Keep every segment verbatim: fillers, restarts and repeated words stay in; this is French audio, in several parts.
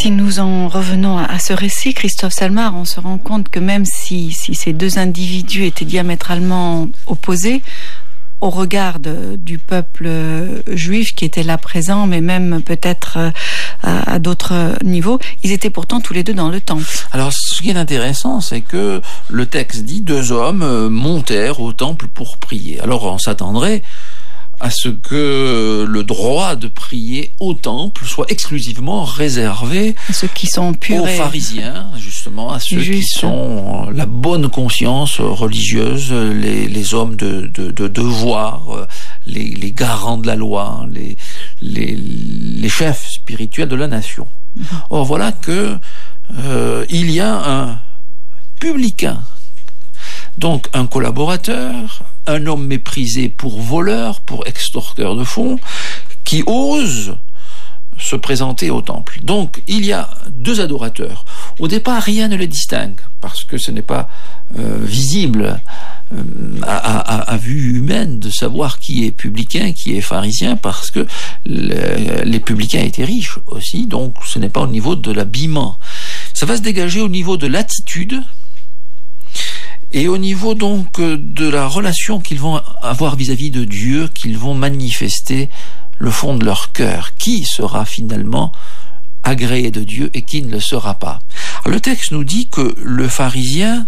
Si nous en revenons à, à ce récit, Christophe Salmar, on se rend compte que même si, si ces deux individus étaient diamétralement opposés, au regard de, du peuple juif qui était là présent, mais même peut-être à, à d'autres niveaux, ils étaient pourtant tous les deux dans le temple. Alors, ce qui est intéressant, c'est que le texte dit « deux hommes montèrent au temple pour prier ». Alors, on s'attendrait à ce que le droit de prier au temple soit exclusivement réservé à ceux qui sont purs aux pharisiens, justement, à ceux juste. qui sont la bonne conscience religieuse, les, les hommes de, de, de devoir, les, les garants de la loi, les, les, les chefs spirituels de la nation. Mm-hmm. Or, voilà que euh, il y a un publicain, donc un collaborateur, un homme méprisé pour voleur, pour extorqueur de fonds, qui ose se présenter au temple. Donc, il y a deux adorateurs. Au départ, rien ne les distingue, parce que ce n'est pas euh, visible euh, à, à, à vue humaine de savoir qui est publicain, qui est pharisien, parce que le, les publicains étaient riches aussi, donc ce n'est pas au niveau de l'habillement. Ça va se dégager au niveau de l'attitude, et au niveau donc de la relation qu'ils vont avoir vis-à-vis de Dieu, qu'ils vont manifester le fond de leur cœur. Qui sera finalement agréé de Dieu et qui ne le sera pas? Alors, le texte nous dit que le pharisien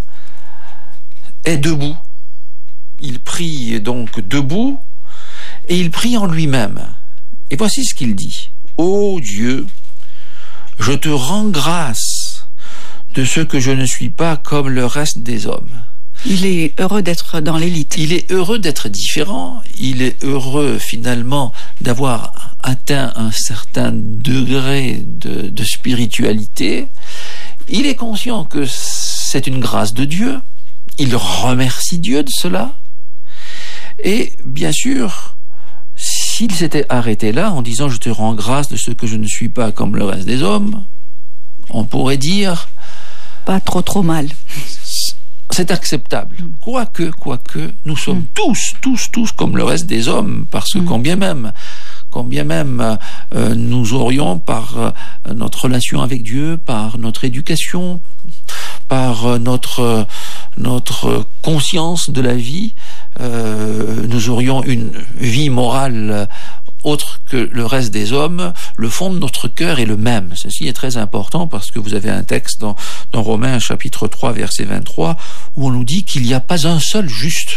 est debout. Il prie donc debout et il prie en lui-même. Et voici ce qu'il dit. « Ô Dieu, je te rends grâce de ce que je ne suis pas comme le reste des hommes. » Il est heureux d'être dans l'élite. Il est heureux d'être différent. Il est heureux, finalement, d'avoir atteint un certain degré de, de spiritualité. Il est conscient que c'est une grâce de Dieu. Il remercie Dieu de cela. Et, bien sûr, s'il s'était arrêté là en disant « Je te rends grâce de ce que je ne suis pas comme le reste des hommes », on pourrait dire... Pas trop trop mal. C'est acceptable. Quoique, quoique, nous sommes mm. tous, tous, tous comme le reste des hommes, parce que mm. combien même, combien même euh, nous aurions par euh, notre relation avec Dieu, par notre éducation, par euh, notre notre conscience de la vie, euh, nous aurions une vie morale autre que le reste des hommes, le fond de notre cœur est le même. Ceci est très important parce que vous avez un texte dans, dans Romains chapitre trois verset vingt-trois où on nous dit qu'il n'y a pas un seul juste.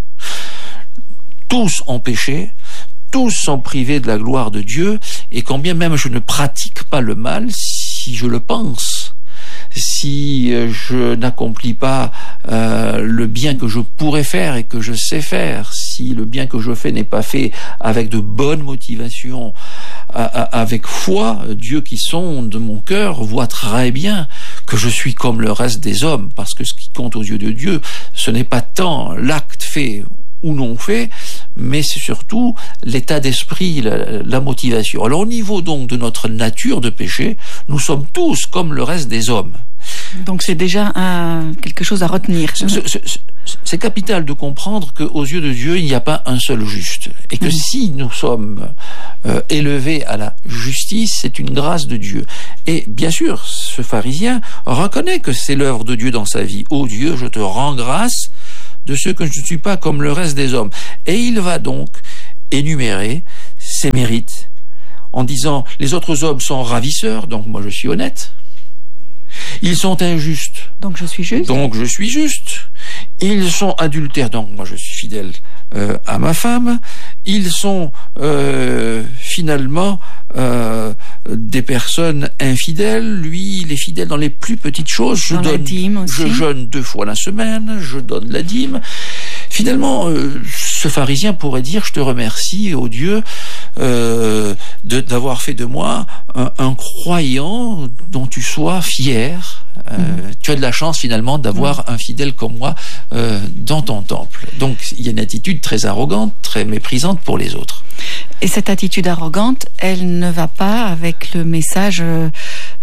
Tous ont péché, tous sont privés de la gloire de Dieu, et quand bien même je ne pratique pas le mal, si je le pense, si je n'accomplis pas euh, le bien que je pourrais faire et que je sais faire, si le bien que je fais n'est pas fait avec de bonnes motivations, à, à, avec foi, Dieu qui sonde mon cœur voit très bien que je suis comme le reste des hommes, parce que ce qui compte aux yeux de Dieu, ce n'est pas tant l'acte fait ou non fait, mais c'est surtout l'état d'esprit, la, la motivation. Alors au niveau donc de notre nature de péché, nous sommes tous comme le reste des hommes. Donc c'est déjà un, quelque chose à retenir. C'est, c'est, c'est capital de comprendre qu'aux yeux de Dieu, il n'y a pas un seul juste. Et que mmh. si nous sommes euh, élevés à la justice, c'est une grâce de Dieu. Et bien sûr, ce pharisien reconnaît que c'est l'œuvre de Dieu dans sa vie. « Ô Dieu, je te rends grâce de ce que je ne suis pas comme le reste des hommes. » Et il va donc énumérer ses mérites en disant « Les autres hommes sont ravisseurs, donc moi je suis honnête. Ils sont injustes. Donc je suis juste. Donc je suis juste. Ils sont adultères, donc moi je suis fidèle euh, à ma femme. Ils sont euh, finalement euh, des personnes infidèles. Lui, il est fidèle dans les plus petites choses. Je dans donne, la dîme aussi. Je jeûne deux fois la semaine. Je donne la dîme. Finalement, euh, ce pharisien pourrait dire, je te remercie, ô Dieu, euh, de, d'avoir fait de moi un, un croyant dont tu sois fier. Euh, mmh. Tu as de la chance finalement d'avoir mmh. un fidèle comme moi euh, dans ton temple. Donc il y a une attitude très arrogante, très méprisante pour les autres. Et cette attitude arrogante, elle ne va pas avec le message euh,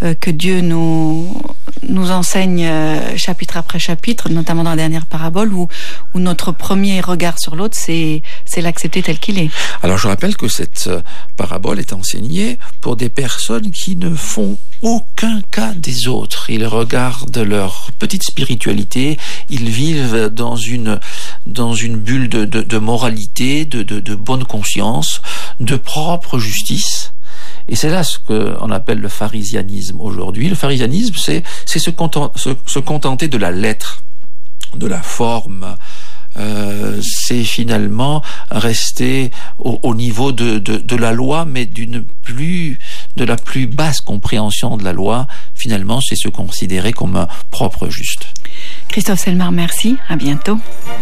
euh, que Dieu nous nous enseigne euh, chapitre après chapitre, notamment dans la dernière parabole, où, où notre premier regard sur l'autre, c'est, c'est l'accepter tel qu'il est. Alors je rappelle que cette parabole est enseignée pour des personnes qui ne font aucun cas des autres. Ils regardent leur petite spiritualité, ils vivent dans une, dans une bulle de, de, de moralité, de, de, de bonne conscience, de propre justice. Et c'est là ce qu'on appelle le pharisianisme aujourd'hui. Le pharisianisme, c'est, c'est se, content, se, se contenter de la lettre, de la forme. Euh, c'est finalement rester au, au niveau de, de, de la loi, mais d'une plus, de la plus basse compréhension de la loi. Finalement, c'est se considérer comme un propre juste. Christophe Selmar, merci. À bientôt.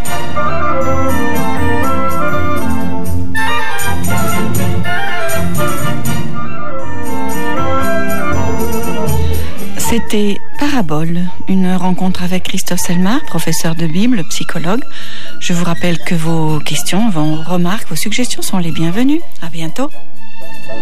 C'était Parabole, une rencontre avec Christophe Selmar, professeur de Bible, psychologue. Je vous rappelle que vos questions, vos remarques, vos suggestions sont les bienvenues. À bientôt.